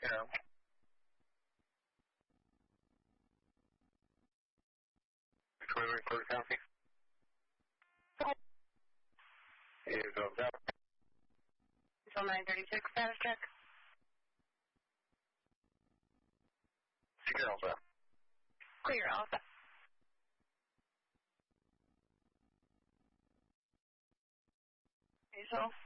Carol. Between Record County. Is that Until 9:36, status check. Carol, sir. Clear, all set. So